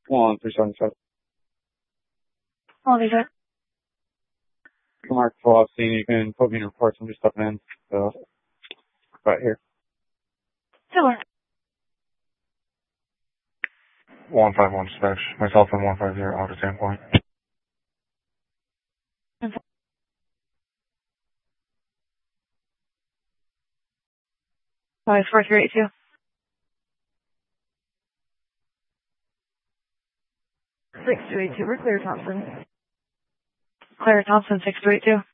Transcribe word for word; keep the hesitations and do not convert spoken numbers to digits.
One, three seven seven. One, three seven. Mark Philosophy, you can put me in reports. I'm just stepping in. So, right here. Sure. one five one dispatch. Myself and one five zero out of Sandpoint. Five four three eight two. Six two eight two. We're Claire Thompson. Claire Thompson, six two eight two.